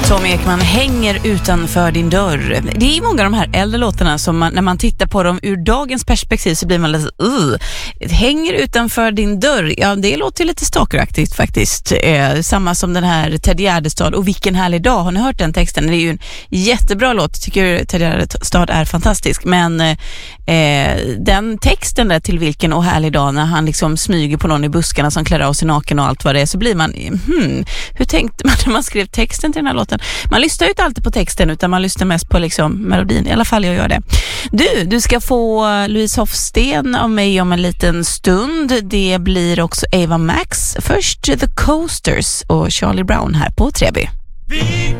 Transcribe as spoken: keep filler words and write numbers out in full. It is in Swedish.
Tom Ekman hänger utanför din dörr. Det är många av de här äldre låtarna som man, när man tittar på dem ur dagens perspektiv så blir man lite uh, hänger utanför din dörr. Ja, det låter lite stalkeraktigt faktiskt. Eh, samma som den här Ted Gärdestad och Vilken härlig dag. Har ni hört den texten? Det är ju en jättebra låt. Tycker Ted Gärdestad är fantastisk. Men eh, den texten där till Vilken och härlig dag, när han liksom smyger på någon i buskarna som klär av sig naken och allt vad det är, så blir man hmm, hur tänkte man när man skrev texten till den här låten? Man lyssnar ju inte alltid på texten utan man lyssnar mest på liksom melodin. I alla fall jag gör det. Du, du ska få Louise Hofsten av mig om en liten stund. Det blir också Ava Max. Först The Coasters och Charlie Brown här på tre B.